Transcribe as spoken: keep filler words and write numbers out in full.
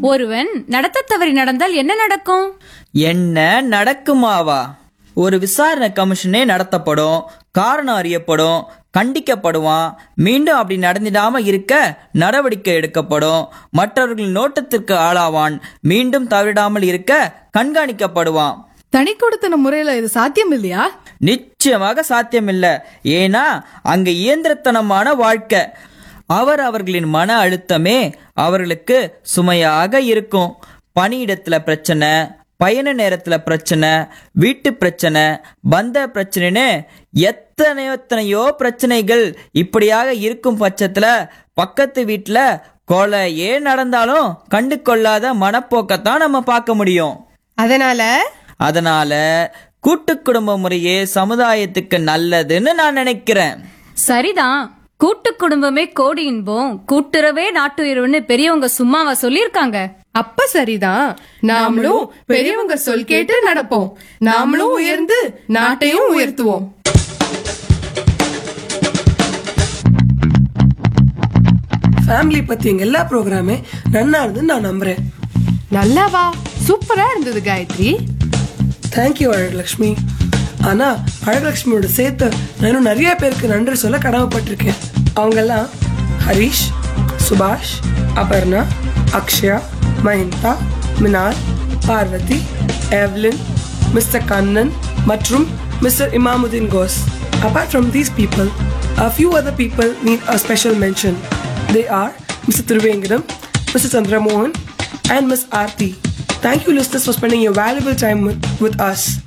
ஒருவன் நடத்த தவறி நடந்தால் என்ன நடக்கும்? என்ன நடக்குமாவா? ஒரு விசாரணை கமிஷனே நடத்தப்படும், காரணம் அறியப்படும், கண்டிக்கப்படுவான். மீண்டும் அப்படி நடந்திடாம இருக்க நடவடிக்கை எடுக்கப்படும். மற்றவர்களின் நோட்டத்திற்கு ஆளாவான். மீண்டும் தவறிடாமல் இருக்க கண்காணிக்கப்படுவான். தனி கொடுத்தன முறையில இது சாத்தியம் இல்லையா? நிச்சயமாக சாத்தியம் இல்ல. ஏன்னா அங்க இயந்திரத்தனமான வாழ்க்கை. அவர் அவர்களின் மன அழுத்தமே அவர்களுக்கு சுமையாக இருக்கும். பணியிடத்துல பிரச்சனை, பயண நேரத்துல பிரச்சனை, வீட்டு பிரச்சனை, பந்த பிரச்சனைன்னு எத்தனையோ எத்தனையோ பிரச்சனைகள் இப்படியாக இருக்கும் பட்சத்துல பக்கத்து வீட்டுல கொலையே நடந்தாலும் கண்டு கொள்ளாத மனப்போக்கத்தான் நம்ம பார்க்க முடியும். அதனால அதனால கூட்டு குடும்ப முறையே சமுதாயத்துக்கு நல்லதுன்னு நான் நினைக்கிறேன். சரிதான். கூட்டு குடும்பமே கோடி இன்பம், கூட்டுறவே நாட்டுயர்வுன்னு பெரியவங்க சும்மாவா சொல்லிருக்காங்க? அப்ப சரிதான். நாமளும் பெரியவங்க சொல் கேட்டு நடப்போம். நாமளும் உயர்ந்து நாட்டையும் உயர்த்துவோம். ஃபேமிலி பத்தி எங்க எல்லா ப்ரோக்ராமே நன்னா இருந்துன்னு நான் நம்புறேன். நல்லாவா? சூப்பரா இருந்தது காயத்ரி. தேங்க்யூ அழகலட்சுமி. ஆனா அழகலட்சுமியோட சேர்த்து நான் இன்னும் நிறைய பேருக்கு நன்றி சொல்ல கடமைப்பட்டிருக்கேன். அவங்கெல்லாம் ஹரிஷ், சுபாஷ், அபர்ணா, அக்ஷயா, மஹிந்தா, மினால், பார்வதி, எவ்லின், மிஸ்டர் கண்ணன் மற்றும் mister Imamudeen cos. Apart from these people, a few other people need a special mention. They are Mister Thiruvengadam, Mister Chandramohan and Miss Aarti. Thank you listeners for spending your valuable time with, with us.